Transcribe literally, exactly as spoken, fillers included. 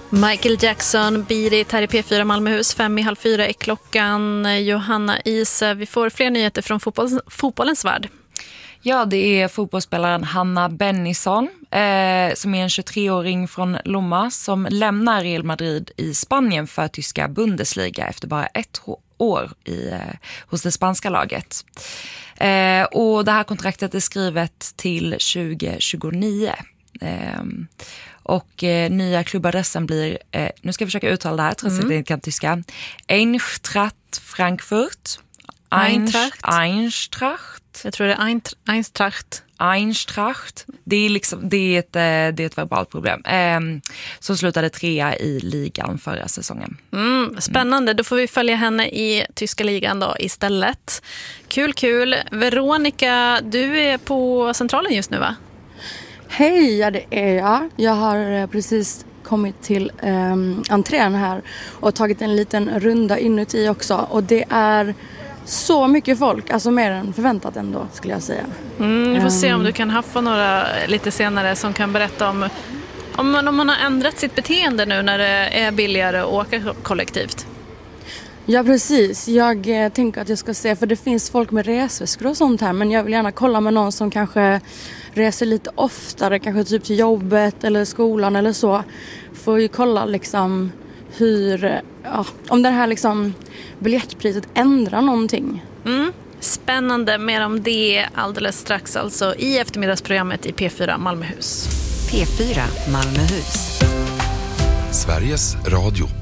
Michael Jackson, Beat It här i P fyra Malmöhus. Fem i halv fyra är klockan. Johanna Ise, vi får fler nyheter från fotboll, fotbollens värld. Ja, det är fotbollsspelaren Hanna Bennison eh, som är en tjugotre-åring från Lomma som lämnar Real Madrid i Spanien för tyska Bundesliga efter bara ett år i, eh, hos det spanska laget. Eh, och det här kontraktet är skrivet till tjugo tjugonio. Eh, och eh, nya klubbadressen blir, eh, nu ska jag försöka uttala det här trots mm. att jag inte kan tyska, Eintracht Frankfurt. Eintracht. Eintracht. Jag tror det är Eintracht. Eintracht. Det är liksom det är ett det är ett verbalt problem. Ehm som slutade trea i ligan förra säsongen. Mm, spännande. Då får vi följa henne i tyska ligan då istället. Kul kul. Veronica, du är på Centralen just nu, va? Hej, ja det är jag. Jag har precis kommit till um, entrén här och tagit en liten runda inuti också, och det är så mycket folk, alltså mer än förväntat ändå skulle jag säga. Mm, vi får se om du kan haffa några lite senare som kan berätta om, om, man, om man har ändrat sitt beteende nu när det är billigare att åka kollektivt. Ja precis, jag eh, tänker att jag ska se, för det finns folk med resväskor och sånt här, men jag vill gärna kolla med någon som kanske reser lite oftare, kanske typ till jobbet eller skolan eller så. Får ju kolla liksom hur, ja, om det här liksom biljettpriset ändrar någonting. Mm. Spännande, mer om det alldeles strax alltså i eftermiddagsprogrammet i P fyra Malmöhus. P fyra Malmöhus. Sveriges Radio.